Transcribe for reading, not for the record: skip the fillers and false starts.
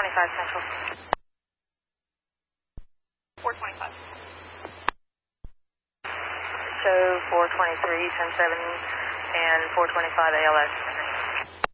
Central. 425. Show 423, 107, and 425 ALS.